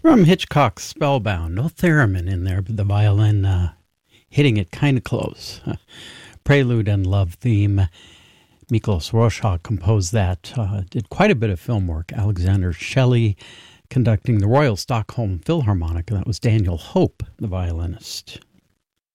From Hitchcock's Spellbound, no theremin in there, but the violin hitting it kind of close. Prelude and Love Theme. Miklos Rozsa composed that. Did quite a bit of film work. Alexander Shelley conducting the Royal Stockholm Philharmonic. That was Daniel Hope, the violinist.